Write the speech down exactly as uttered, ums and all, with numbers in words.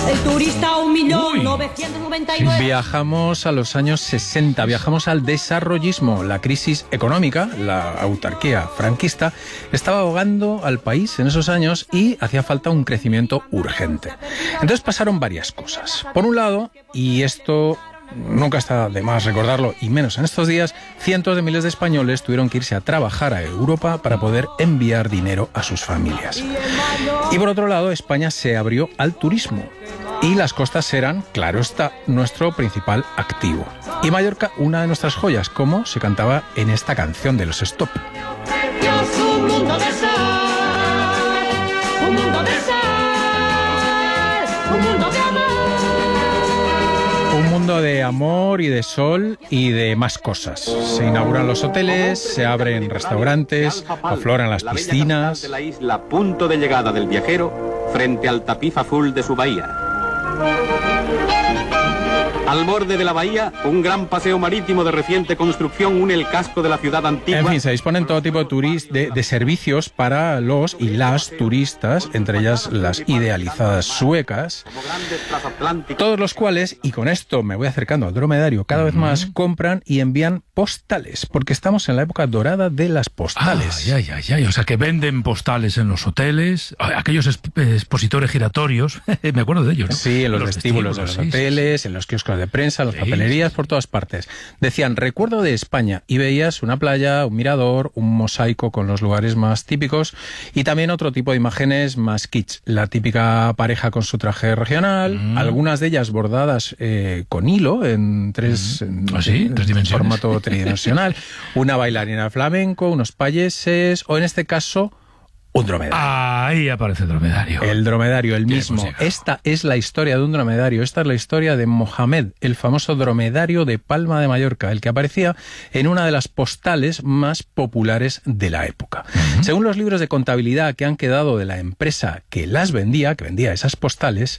El turista un millón novecientos noventa y nueve. Viajamos a los años sesenta, viajamos al desarrollismo. La crisis económica, la autarquía franquista, estaba ahogando al país en esos años y hacía falta un crecimiento urgente. Entonces pasaron varias cosas. Por un lado, y esto nunca está de más recordarlo, y menos en estos días, cientos de miles de españoles tuvieron que irse a trabajar a Europa para poder enviar dinero a sus familias. Y por otro lado, España se abrió al turismo. Y las costas eran, claro está, nuestro principal activo. Y Mallorca, una de nuestras joyas, como se cantaba en esta canción de los Stop. Un mundo de sal, un mundo de sal, un mundo de amor. Un mundo de amor y de sol y de más cosas. Se inauguran los hoteles, se abren restaurantes, afloran las piscinas. De la isla, punto de llegada del viajero, frente al tapiz azul de su bahía. Al borde de la bahía, un gran paseo marítimo de reciente construcción une el casco de la ciudad antigua. En fin, se disponen todo tipo de, turis, de, de servicios para los y las turistas, entre ellas las idealizadas suecas, todos los cuales, y con esto me voy acercando al dromedario, cada vez más compran y envían postales, porque estamos en la época dorada de las postales. Ay, ay, ay, ay. O sea, que venden postales en los hoteles, aquellos expositores giratorios, me acuerdo de ellos, ¿no? Sí, en los, los vestíbulos, vestíbulos de los sí, hoteles, sí, sí. en los kioscos de prensa, en las sí, papelerías, sí. por todas partes. Decían, recuerdo de España, y veías una playa, un mirador, un mosaico con los lugares más típicos, y también otro tipo de imágenes más kitsch. La típica pareja con su traje regional, mm. algunas de ellas bordadas eh, con hilo, en tres, mm. ¿Ah, sí? en, ¿Tres dimensiones? formato tridimensional, una bailarina flamenco, unos payeses, o en este caso, un dromedario. Ahí aparece el dromedario. El dromedario, el mismo. Esta es la historia de un dromedario. Esta es la historia de Mohamed, el famoso dromedario de Palma de Mallorca, el que aparecía en una de las postales más populares de la época. Uh-huh. Según los libros de contabilidad que han quedado de la empresa que las vendía, que vendía esas postales,